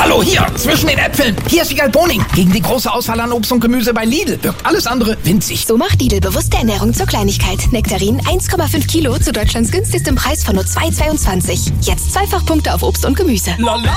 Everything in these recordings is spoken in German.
Hallo, hier, zwischen den Äpfeln. Hier ist Wiegald Boning. Gegen die große Auswahl an Obst und Gemüse bei Lidl wirkt alles andere winzig. So macht Lidl bewusste Ernährung zur Kleinigkeit. Nektarin 1,5 Kilo zu Deutschlands günstigstem Preis von nur 2,22. Jetzt Zweifachpunkte auf Obst und Gemüse.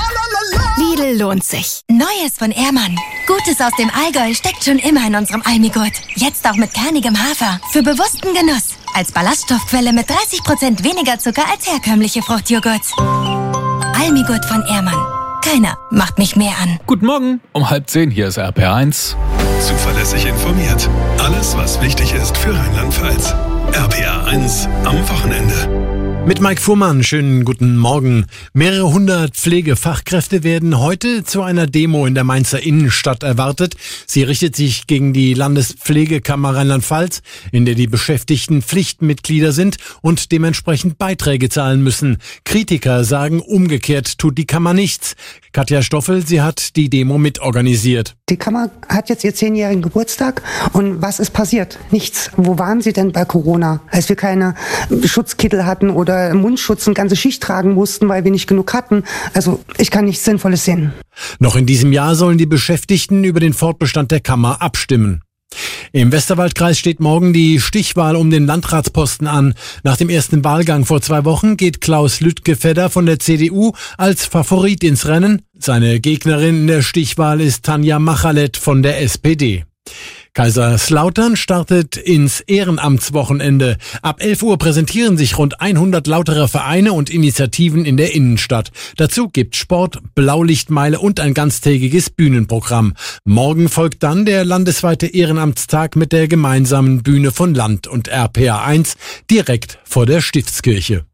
Lidl lohnt sich. Neues von Ehrmann. Gutes aus dem Allgäu steckt schon immer in unserem Almigurt. Jetzt auch mit kernigem Hafer. Für bewussten Genuss. Als Ballaststoffquelle mit 30% weniger Zucker als herkömmliche Fruchtjoghurts. Almigurt von Ehrmann. Keiner macht mich mehr an. Guten Morgen, um 9:30, hier ist RPR1. Zuverlässig informiert. Alles, was wichtig ist für Rheinland-Pfalz. RPR1 am Wochenende. Mit Mike Fuhrmann, schönen guten Morgen. Mehrere hundert Pflegefachkräfte werden heute zu einer Demo in der Mainzer Innenstadt erwartet. Sie richtet sich gegen die Landespflegekammer Rheinland-Pfalz, in der die Beschäftigten Pflichtmitglieder sind und dementsprechend Beiträge zahlen müssen. Kritiker sagen, umgekehrt tut die Kammer nichts. Katja Stoffel, sie hat die Demo mitorganisiert. Die Kammer hat jetzt ihr 10-jährigen Geburtstag und was ist passiert? Nichts. Wo waren sie denn bei Corona, als wir keine Schutzkittel hatten oder Mundschutz und ganze Schicht tragen mussten, weil wir nicht genug hatten? Also ich kann nichts Sinnvolles sehen. Noch in diesem Jahr sollen die Beschäftigten über den Fortbestand der Kammer abstimmen. Im Westerwaldkreis steht morgen die Stichwahl um den Landratsposten an. Nach dem ersten Wahlgang vor 2 Wochen geht Klaus Lüttgefedder von der CDU als Favorit ins Rennen. Seine Gegnerin in der Stichwahl ist Tanja Machalet von der SPD. Kaiserslautern startet ins Ehrenamtswochenende. Ab 11 Uhr präsentieren sich rund 100 lauterer Vereine und Initiativen in der Innenstadt. Dazu gibt Sport, Blaulichtmeile und ein ganztägiges Bühnenprogramm. Morgen folgt dann der landesweite Ehrenamtstag mit der gemeinsamen Bühne von Land und RPR1 direkt vor der Stiftskirche.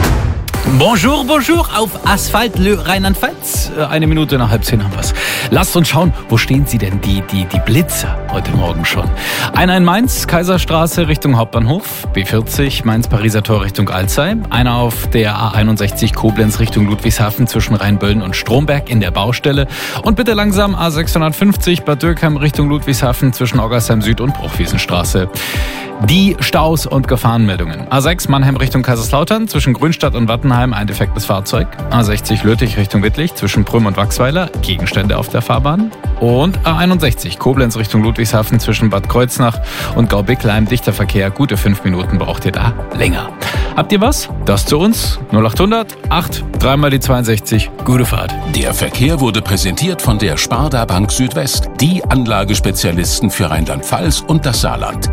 Bonjour, bonjour auf Asphalt Le Rheinland-Pfalz. 1 Minute nach 9:30 haben wir's. Lasst uns schauen, wo stehen sie denn, die Blitzer heute Morgen schon? Einer in Mainz, Kaiserstraße Richtung Hauptbahnhof, B40, Mainz-Pariser Tor Richtung Alzey. Einer auf der A61 Koblenz Richtung Ludwigshafen zwischen Rheinböllen und Stromberg in der Baustelle. Und bitte langsam A650 Bad Dürkheim Richtung Ludwigshafen zwischen Oggersheim Süd und Bruchwiesenstraße. Die Staus und Gefahrenmeldungen. A6 Mannheim Richtung Kaiserslautern, zwischen Grünstadt und Wattenheim ein defektes Fahrzeug. A60 Lüttich Richtung Wittlich, zwischen Prüm und Wachsweiler, Gegenstände auf der Fahrbahn. Und A61 Koblenz Richtung Ludwigshafen, zwischen Bad Kreuznach und Gau-Bickleim, dichter Verkehr, gute 5 Minuten braucht ihr da länger. Habt ihr was? Das zu uns, 0800 8 3 mal die 62, gute Fahrt. Der Verkehr wurde präsentiert von der Sparda Bank Südwest, die Anlagespezialisten für Rheinland-Pfalz und das Saarland.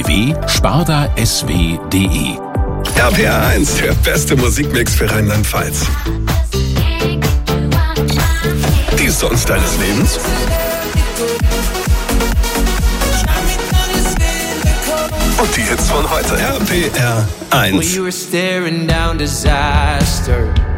www.spardasw.de. RPR1, der beste Musikmix für Rheinland-Pfalz. Die Songs deines Lebens? Und die Hits von heute. RPR1. We were staring down disaster.